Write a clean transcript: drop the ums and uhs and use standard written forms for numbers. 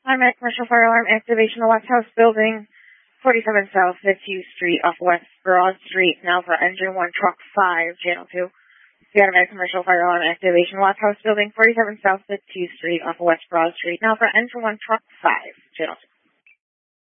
Automatic commercial fire alarm activation, the West House building, 47 South 5th Street off West Broad Street, now for engine 1, truck 5, channel 2. The automatic commercial fire alarm activation, West House building, 47 South 5th Street off West Broad Street, now for engine 1, truck 5, channel 2.